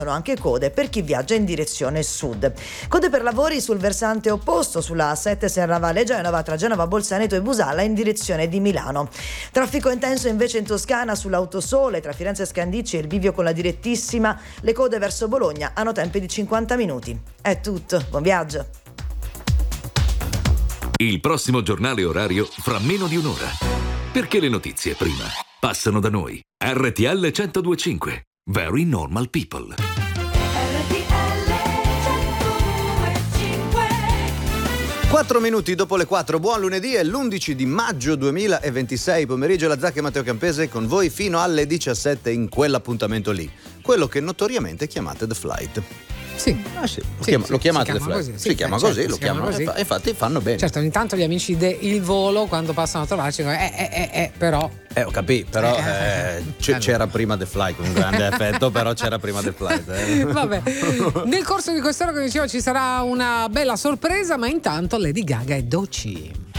anche code per chi viaggia in direzione sud. Code per lavori sul versante opposto sulla A7 Serravalle Genova tra Genova Bolzaneto e Busalla in direzione di Milano. Traffico intenso invece in Toscana sull'Autosole tra Firenze Scandicci e il bivio con la direttissima. Le code verso Bologna hanno tempi di 50 minuti. È tutto, buon viaggio. Il prossimo giornale orario fra meno di un'ora. Perché le notizie prima passano da noi. RTL 102.5. Very Normal People. RTL 102.5. 4 minuti dopo le 4, buon lunedì, è l'11 di maggio 2026, pomeriggio La Zacca e Matteo Campese con voi fino alle 17 in quell'appuntamento lì, quello che notoriamente chiamate The Flight. Sì. Ah, sì. Lo chiamate The Flight? così, si chiama così, lo chiamano così. infatti fanno bene. Certo, ogni tanto gli amici del volo quando passano a trovarci dicono però Ho capito, però c'era prima The Flight con un grande effetto, però c'era prima The Flight. Vabbè, nel corso di quest'ora, come dicevo, ci sarà una bella sorpresa, ma intanto Lady Gaga e Doechii.